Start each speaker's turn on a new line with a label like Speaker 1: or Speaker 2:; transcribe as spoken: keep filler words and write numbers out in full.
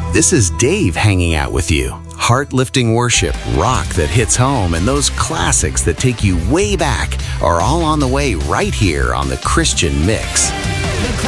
Speaker 1: This is Dave hanging out with you. Heart-lifting worship, rock that hits home, and those classics that take you way back are all on the way right here on The Christian Mix.